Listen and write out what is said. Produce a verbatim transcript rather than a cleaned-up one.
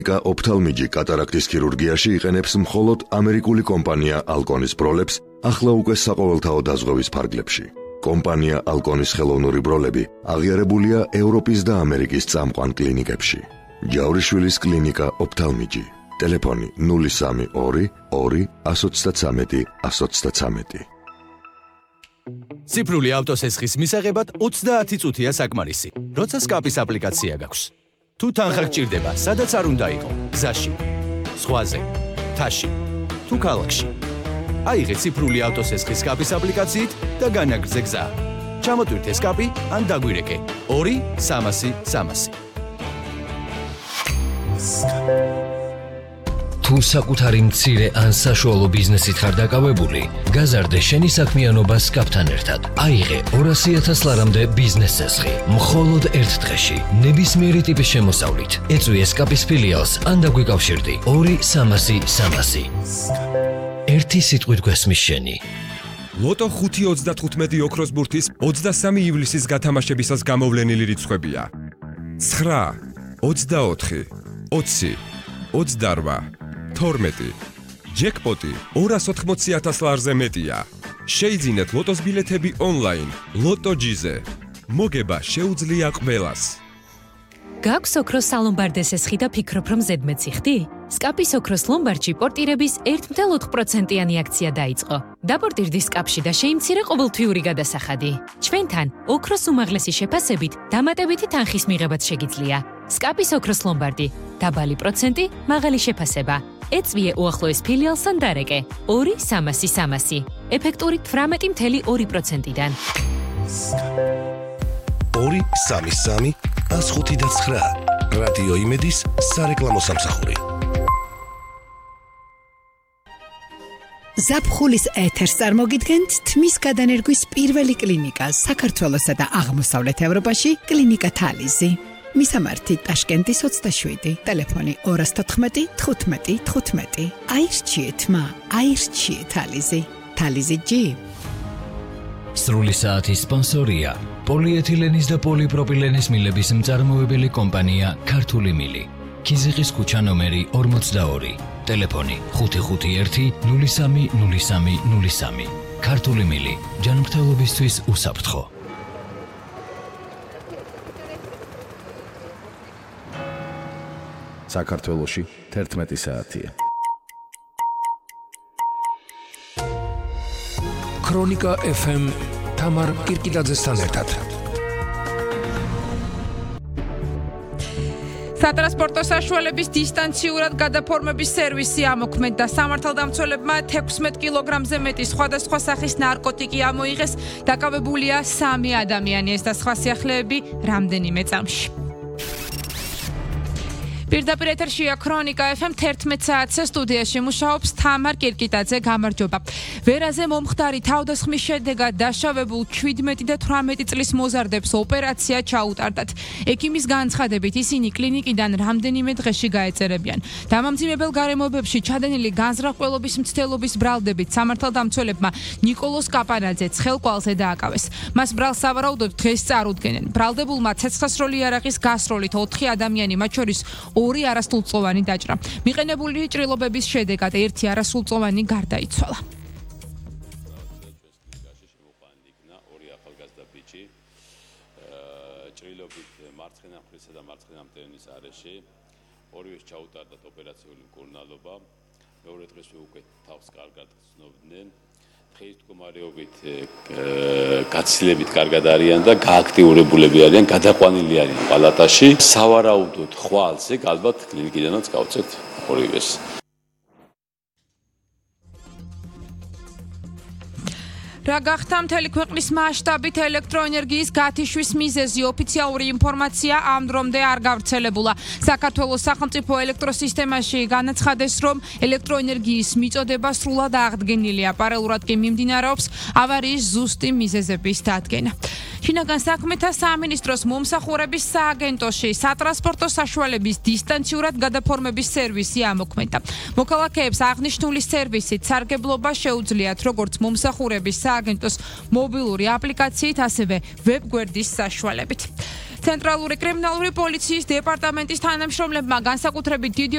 ოფთალმიჯი კატარაქტის ქირურგიაში იყენებს მხოლოდ ამერიკული კომპანია ალკონის ბროლებს, ახლა უკვე საყოველთაო დაზღვევის ფარგლებში. კომპანია ალკონის ხელოვნური ბროლები აღიარებულია ევროპის და ამერიკის წამყვან კლინიკებში. ჯავრიშვილის კლინიკა ოფთალმიჯი. ტელეფონი ნული სამი ორი ორი ათს ოცდათრამეტი ათს ოცდათრამეტი. ციფრული ავტოსესხის მისაღებად ოცდაათი წუთია საკმარისი, როცა სკაპის აპლიკაცია გაქვს. თუ თანხა გჭირდება, სადაც არ უნდა იყო, გზაში, ზღვაზე, მთაში, თუ ქალაქში. აიღე ციფრული ავტოსესხის სკაპის აპლიკაციით და განაგრძე გზა. ჩამოტვირთე სკაპი ან დაგვირეკე ორი სამასი სამასი. თუ საკუთარი მცირე ან საშუალო ბიზნესით ხარ დაკავებული, გაზარდე შენი საქმიანობა სკაპთან ერთად. აიღე ორასი ათას ლარამდე ბიზნეს ცესხი, მხოლოდ ერთ დღეში, ნებისმიერი ტიპის შემოსავლით. ეწვიე სკაპის ფილიალს ან დაგვიკავშირდი ორი სამასი სამასი. ერთი სიტყვით გვესმის შენი. ლოტო ხუთი ოცდათხუთმეტი ოქროს ბურთის ოცდასამი ივლისის გათამაშებისას გამოვლენილი რიცხვებია. ცხრა, ოცდაოთხი, ოცი, ოცდარვა, თორმეტი. ჯეკპოტი ორას ოთხმოცი ათას ლარზე მეტია. შეიძინეთ ლოტოს ბილეთები ონლაინ, ლოტოჯიზე. მოგება შეუძლია ყველას. გაქვს ოქროს სალომბარდე სესხი და ფიქრობ, რომ ზედმეტი ხდი? სკაპის ოქროს ლომბარდში პორტირების ერთ ამდე ოთხ პროცენტიანი აქცია დაიწყო. დაპორტირდი სკაპში და შეიმცირე ყოველთვიური გადასახადი. ჩვენთან ოქროს უმაღლესი შეფასებით დამატებითი თანხის მიღებაც შეგიძლია. სკაპის ოქროს ლომბარდი, დაბალი პროცენტი, მაღალი შეფასება. ეწვიე უახლოეს ფილიალს ან დარეკე ორი სამასი სამასი. ეფექტური თვრამეტი ამდე ორი პროცენტიდან. ორი სამი სამი ათს ხუთი და ცხრა. რადიო იმედის სარეკლამო სამსახური. ზაფხულის ეთერს წარმოგიდგენთ თმის გადანერგვის პირველი კლინიკა საქართველოსა და აღმოსავლეთ ევროპაში, კლინიკა თალიზი. მისამართი ტაშკენტის ოცდაშვიდი, ტელეფონი ორას თოთხმეტი თხუთმეტი თხუთმეტი. აირჩიეთ მა, აირჩიეთ თალიზი. თალიზი ჯი. სრული საათის სპონსორია პოლიეთილენის და პოლიპროპილენის მილების მწარმოებელი კომპანია ქართული მილი. ქიზიყის ქუჩა ნომერი ორმოცდაორი. ტელეფონი ხუთი ხუთი ერთი ნული სამი ნული სამი ნული სამი. ქართული მილი, ჯანმრთელობისთვის უსაფრთხო. საქართველოში თერთმეტი საათია. ქრონიკა ეფ ემ თამარ კირკიდაძესთან ერთად. სატრანსპორტო საშუალების დისტანციურად გადაფორმების სერვისი ამოქმედდა. სამართალდამცველებმა თექვსმეტ კილოგრამზე მეტი სხვადასხვა სახის ნარკოტიკი ამოიღეს. დაკავებულია სამი ადამიანი, ეს და სხვა სიახლეები რამდენიმე წამში. პირდაპირ ეთერშია ქრონიკა ეფ ემ თერთმეტ საათზე სტუდიაში მუშაობს თამარ კირკიტაძე. გამარჯობა. ვერაზე მომხდარი თავდასხმის შედეგად დაშავებულ ჩვიდმეტი და თვრამეტი წლის მოზარდებს ოპერაცია ჩაუტარდათ. ექიმის განცხადებით ისინი კლინიკიდან რამდენიმე დღეში გაეწერებიან. დამამძიმებელ გარემოებებში ჩადენილი განზრახველობის მცდელობის ბრალდებით სამართალდამცველებმა ნიკოლოს კაპანაძე ცხელკვალზე დააკავეს. მას ბრალს სავარაუდოდ დღეს წარუდგენენ. ბრალდებულმა ცეცხლსროლი იარაღის გასროლით ოთხი ადამიანი, მათ შორის ორი არასრულწლოვანი დაჭრა. მიყენებული ჭრილობების შედეგად ერთი არასრულწლოვანი გარდაიცვალა. ჭრილობით მარცხენა მხრისა და მარცხენა მტევნის არეში ორივეს ჩაუტარდათ ოპერაციული მკურნალობა. მეორე დღეს უკვე თავს კარგად ცნობდნენ. დღეს მდგომარეობით გაცილებით კარგად არიან და გააქტიურებულები არიან, გადაყვანილი არიან პალატაში. სავარაუდოდ ხვალზე ალბათ კლინიკიდანაც გავწევთ ორივეს. რა გახდა მთელი ქვეყნის მასშტაბით ელექტროენერგიის გათიშვის მიზეზი? ოფიციალური ინფორმაცია ამ დრომდე არ გავრცელებულა. საქართველოს სახელმწიფო ელექტროსისტემაში განაცხადეს, რომ ელექტროენერგიის მიწოდება სრულად აღდგენილია. პარალელურად კი მიმდინარეობს ავარიის ზუსტი მიზეზების დადგენა. შინაგან საქმეთა სამინისტროს მომსახურების სააგენტოში სატრანსპორტო საშუალების დისტანციურად გადაფორმების სერვისი ამოქმედდა. მოქალაქეებს აღნიშნული სერვისით სარგებლობა შეუძლიათ როგორც მომსახურების სააგენტოს მობილური აპლიკაციით, ასევე ვებგვერდის საშუალებით. ცენტრალური კრიმინალური პოლიციის დეპარტამენტის თანამშრომლებმა განსაკუთრებით დიდი